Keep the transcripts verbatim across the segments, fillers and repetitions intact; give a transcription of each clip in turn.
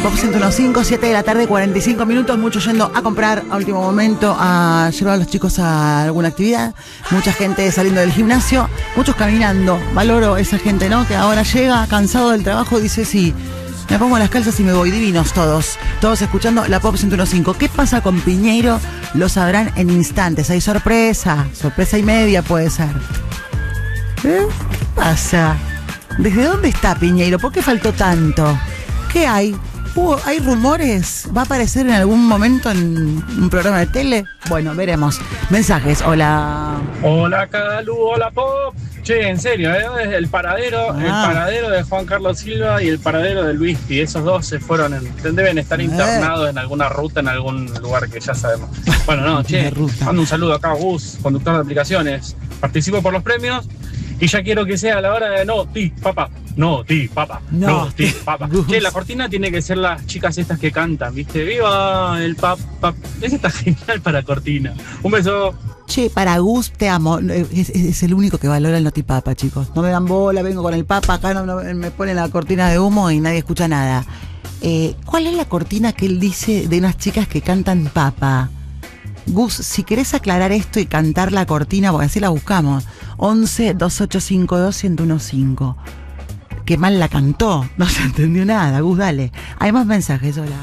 Pop ciento uno punto cinco, siete de la tarde, cuarenta y cinco minutos, muchos yendo a comprar a último momento, a llevar a los chicos a alguna actividad, mucha gente saliendo del gimnasio, muchos caminando. Valoro esa gente, ¿no? Que ahora llega cansado del trabajo y dice, sí, me pongo las calzas y me voy. Divinos todos, todos escuchando la Pop ciento uno punto cinco. ¿Qué pasa con Piñeiro? Lo sabrán en instantes. Hay sorpresa, sorpresa y media puede ser. ¿Eh? ¿Qué pasa? ¿Desde dónde está Piñeiro? ¿Por qué faltó tanto? ¿Qué hay? Uh, ¿Hay rumores? ¿Va a aparecer en algún momento en un programa de tele? Bueno, veremos. Mensajes, hola. Hola Calu, hola Pop. Che, en serio, ¿eh? El paradero, Ah. el paradero de Juan Carlos Silva y el paradero de Luis Pi. Esos dos se fueron, en, deben estar internados en alguna ruta, en algún lugar que ya sabemos. Bueno, no, che, mando un saludo acá a Gus, conductor de aplicaciones. Participo por los premios y ya quiero que sea a la hora de no, ti, papá. No, ti, papá. No, No, ti, papá. Che, la cortina tiene que ser las chicas estas que cantan, ¿viste? ¡Viva el pap, pap! Esa está genial para cortina. Un beso. Che, para Gus, te amo. Es, es- es el único que valora el notipapa, chicos. No me dan bola, vengo con el papa, acá no, no- me ponen la cortina de humo y nadie escucha nada. Eh, ¿Cuál es la cortina que él dice de unas chicas que cantan papa? Gus, si querés aclarar esto y cantar la cortina, porque así la buscamos. once, veintiocho cincuenta y dos, ciento quince. Qué mal la cantó, no se entendió nada. Gus, dale. Hay más mensajes, hola.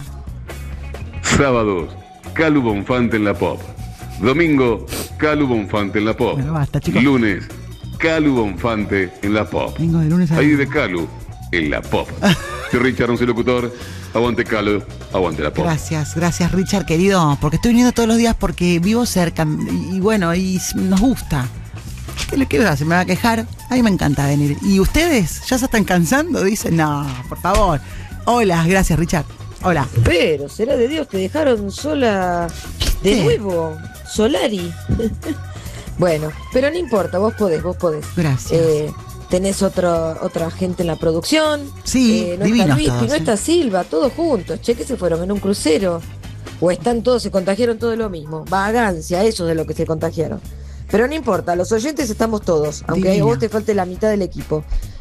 Sábados, Calu Bonfante en la Pop. Domingo, Calu Bonfante en la Pop. Bueno, basta, chicos. Lunes, Calu Bonfante en la Pop. Vengo de lunes a Ahí de Calu en la Pop. Soy Richard, un locutor. Aguante Calu, aguante la Pop. Gracias, gracias Richard, querido, porque estoy viniendo todos los días porque vivo cerca y, y bueno, y nos gusta. ¿Qué le qué se me va a quejar? A mí me encanta venir. ¿Y ustedes ya se están cansando? Dicen, no, por favor. Hola, gracias Richard. Hola. Pero, será de Dios, te dejaron sola de ¿Qué? nuevo, Solari. Bueno, pero no importa, vos podés, vos podés. Gracias. Eh, tenés otro, otra gente en la producción. Sí, eh, no divinos está Luis, todos, no ¿eh? está Silva, todos juntos. Che, que se fueron en un crucero. O están todos, se contagiaron todo lo mismo. Vagancia, eso es de lo que se contagiaron. Pero no importa, los oyentes estamos todos, aunque a Divina. vos te falte la mitad del equipo.